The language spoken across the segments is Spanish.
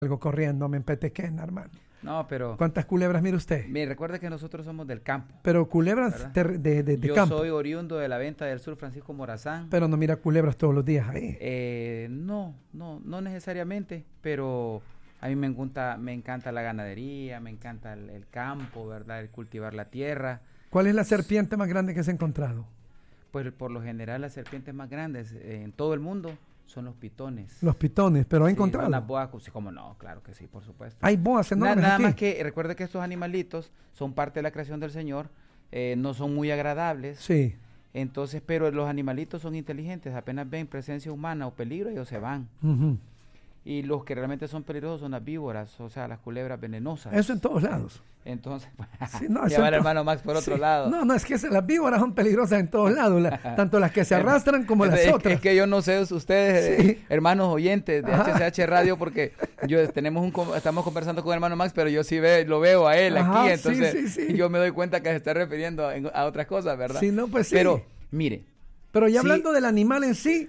algo corriendo, me empetequena, hermano. No, pero... ¿Cuántas culebras mira usted? Mire, recuerde que nosotros somos del campo. Pero culebras de Yo campo. soy oriundo de la Venta del Sur, Francisco Morazán. Pero no mira culebras todos los días ahí. No necesariamente, pero a mí me encanta la ganadería, me encanta el campo, ¿verdad? El cultivar la tierra. ¿Cuál es la serpiente más grande que se ha encontrado? Pues por lo general las serpientes más grandes en todo el mundo son los pitones. Los pitones, pero ¿ha encontrado? Las boas, sí, como no, claro que sí, por supuesto. Hay boas enormes Nada aquí. más que recuerde que estos animalitos son parte de la creación del Señor, no son muy agradables. Sí. Entonces, pero los animalitos son inteligentes, apenas ven presencia humana o peligro, ellos se van. Uh-huh. Y los que realmente son peligrosos son las víboras, o sea, las culebras venenosas. Eso en todos lados. Entonces, sí, no, lleva al hermano Max por otro lado. No, es que las víboras son peligrosas en todos lados, tanto las que se arrastran como las otras. Es que yo no sé ustedes, hermanos oyentes de HCH Radio, porque estamos conversando con el hermano Max, pero yo sí lo veo a él aquí, entonces yo me doy cuenta que se está refiriendo a otras cosas, ¿verdad? Sí, no, pues sí. Pero, mire. Pero ya hablando del animal en sí,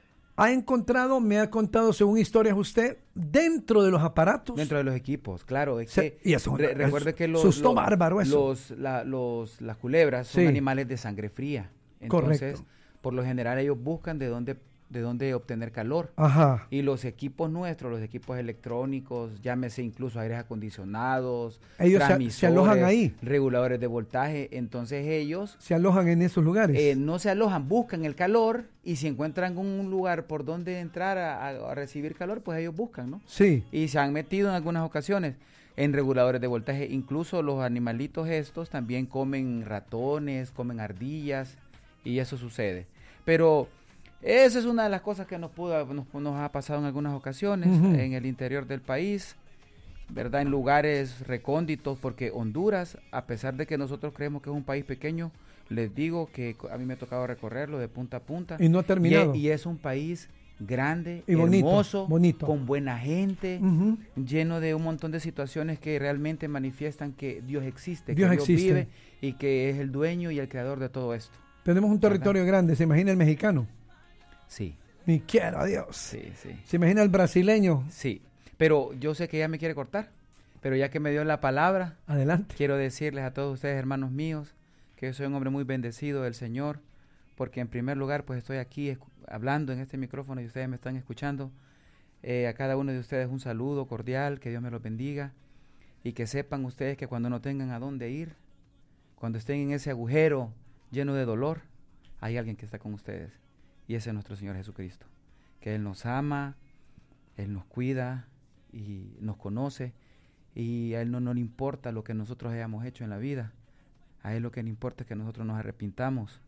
me ha contado según historias usted, dentro de los aparatos. Dentro de los equipos, claro. Y eso, recuerde que susto bárbaro eso. Las culebras son animales de sangre fría. Entonces, correcto. Por lo general ellos buscan de dónde obtener calor. Ajá. Y los equipos nuestros, los equipos electrónicos, llámese incluso aires acondicionados, ellos transmisores, se alojan ahí. Reguladores de voltaje, entonces ellos... ¿Se alojan en esos lugares? No se alojan, buscan el calor y si encuentran un lugar por donde entrar a recibir calor, pues ellos buscan, ¿no? Sí. Y se han metido en algunas ocasiones en reguladores de voltaje. Incluso los animalitos estos también comen ratones, comen ardillas y eso sucede. Pero... esa es una de las cosas que nos ha pasado en algunas ocasiones en el interior del país, ¿verdad? En lugares recónditos, porque Honduras, a pesar de que nosotros creemos que es un país pequeño, les digo que a mí me ha tocado recorrerlo de punta a punta. Y no ha terminado. Y es un país grande, y hermoso, bonito, con buena gente, lleno de un montón de situaciones que realmente manifiestan que Dios existe, que Dios vive y que es el dueño y el creador de todo esto. Tenemos un territorio grande, ¿se imagina el mexicano? Sí. Ni quiera Dios. Sí. ¿Se imagina el brasileño? Sí, pero yo sé que ella me quiere cortar, pero ya que me dio la palabra, adelante. Quiero decirles a todos ustedes, hermanos míos, que yo soy un hombre muy bendecido del Señor, porque en primer lugar, pues estoy aquí hablando en este micrófono y ustedes me están escuchando. A cada uno de ustedes un saludo cordial, que Dios me los bendiga, y que sepan ustedes que cuando no tengan a dónde ir, cuando estén en ese agujero lleno de dolor, hay alguien que está con ustedes. Y ese es nuestro Señor Jesucristo, que Él nos ama, Él nos cuida y nos conoce, y a Él no le importa lo que nosotros hayamos hecho en la vida. A Él lo que le importa es que nosotros nos arrepintamos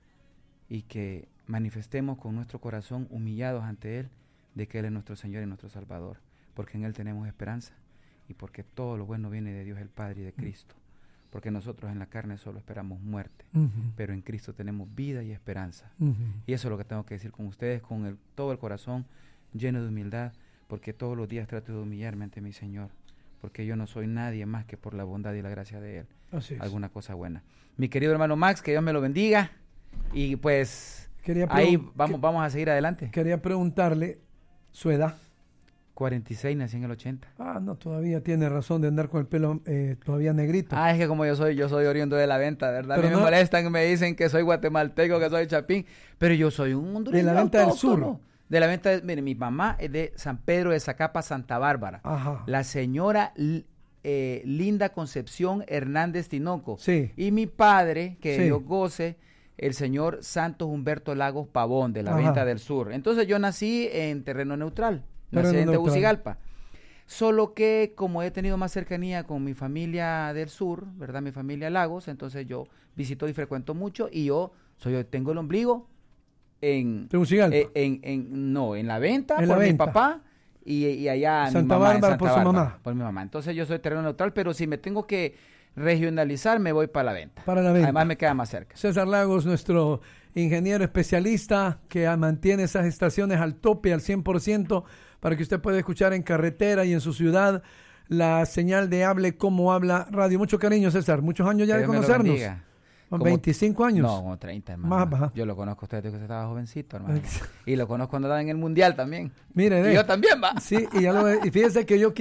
y que manifestemos con nuestro corazón humillados ante Él de que Él es nuestro Señor y nuestro Salvador, porque en Él tenemos esperanza y porque todo lo bueno viene de Dios el Padre y de Cristo. Porque nosotros en la carne solo esperamos muerte, pero en Cristo tenemos vida y esperanza. Y eso es lo que tengo que decir con ustedes, con todo el corazón lleno de humildad, porque todos los días trato de humillarme ante mi Señor, porque yo no soy nadie más que por la bondad y la gracia de Él. Alguna cosa buena. Mi querido hermano Max, que Dios me lo bendiga, y pues ahí vamos a seguir adelante. Quería preguntarle su edad. 46, nací en el 80. No, todavía tiene razón de andar con el pelo todavía negrito. Es que como yo soy oriundo de la Venta, ¿verdad? Pero a mí me molestan, me dicen que soy guatemalteco, que soy chapín, pero yo soy un hondureño. De la Venta del Sur. De la Venta, mire, mi mamá es de San Pedro de Zacapa, Santa Bárbara. Ajá. La señora Linda Concepción Hernández Tinoco. Sí. Y mi padre, que Dios goce, el señor Santos Humberto Lagos Pavón, de la Venta del Sur. Entonces yo nací en terreno neutral. Nací en Tegucigalpa. Solo que como he tenido más cercanía con mi familia del sur, ¿verdad? Mi familia Lagos, entonces yo visito y frecuento mucho y yo tengo el ombligo en Tegucigalpa. En la Venta por mi papá y allá Santa Bárbara por su mamá. Por mi mamá. Entonces yo soy terreno neutral, pero si me tengo que regionalizar, me voy para la Venta. Para la Venta. Además me queda más cerca. César Lagos, nuestro ingeniero especialista que mantiene esas estaciones al tope, al 100%, para que usted pueda escuchar en carretera y en su ciudad la señal de Hable Como Habla Radio. Mucho cariño, César. Muchos años ya de conocernos. Con 25 años. No, como 30, hermano. Más baja. Yo lo conozco a usted desde que usted estaba jovencito, hermano. Y lo conozco cuando estaba en el Mundial también. Miren, Y yo también, va. Sí, y fíjese que yo